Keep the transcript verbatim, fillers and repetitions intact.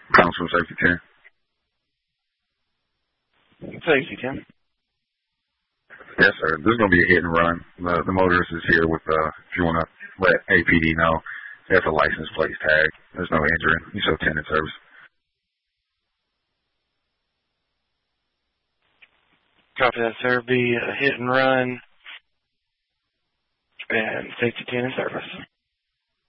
Council Safety ten. Safety ten. Yes, sir. This is going to be a hit and run. The, the motorist is here with, uh, if you want to let A P D know, that's a license plate tag. There's no injury. You show ten in service. Copy that, sir. Be a hit and run. And safety ten in service.